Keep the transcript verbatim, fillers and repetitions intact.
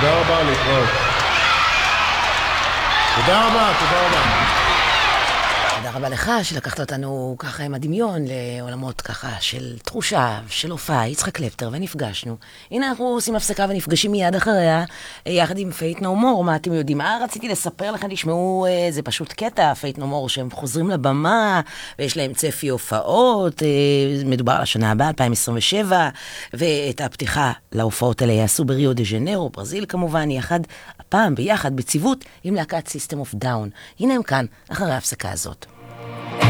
תודה רבה, להתראות. תודה רבה, תודה רבה. תודה רבה לך שלקחת אותנו ככה עם הדמיון לעולמות ככה של תחושה, של הופעה, יצחק קלפטר, ונפגשנו. הנה אנחנו עושים הפסקה ונפגשים מיד אחריה, יחד עם פייט נו מור. מה אתם יודעים? מה רציתי לספר לכם? תשמעו, זה פשוט קטע, פייט נו מור, שהם חוזרים לבמה, ויש להם צפי הופעות, מדובר על השנה הבאה, אלפיים עשרים ושבע, ואת הפתיחה להופעות האלה יעשו בריו דה ז'נרו, ברזיל כמובן, יחד, הפעם ביחד, בציוות, עם להקת System of Down. הנה הם כאן, אחרי ההפסקה הזאת.